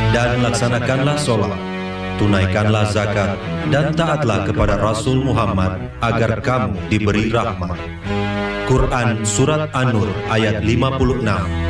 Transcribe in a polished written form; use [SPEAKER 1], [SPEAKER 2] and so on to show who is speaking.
[SPEAKER 1] dan laksanakanlah sholat, tunaikanlah zakat, dan taatlah kepada Rasul Muhammad agar kamu diberi rahmat. Quran Surat An-Nur ayat 56.